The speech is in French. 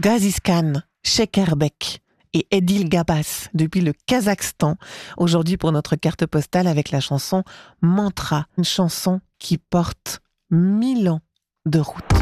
Gaziskan, Shekerbek et Edil Gabas depuis le Kazakhstan. Aujourd'hui pour notre carte postale avec la chanson Mantra, une chanson qui porte 1000 ans de route.